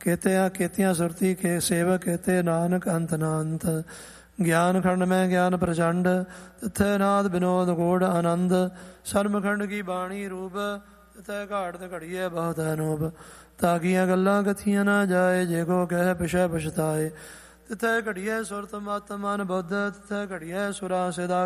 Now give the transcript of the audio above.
केतिया केतियाँ सुरती के सेवक कहते नानक अंत नांत। ज्ञान खंड में ज्ञान प्रचंड तिथे नाद विनोद गूढ़ आनंद। सर्म खंड की बाणी रूप तिथे घाट घड़िए बहुत अनूप। ताकियाँ गल्लां कथियाँ ना जाए जे को कह पिछे पछताए। तिथे घड़िए सुरत मत मन बुद्ध तिथे घड़िए सुरा सिदा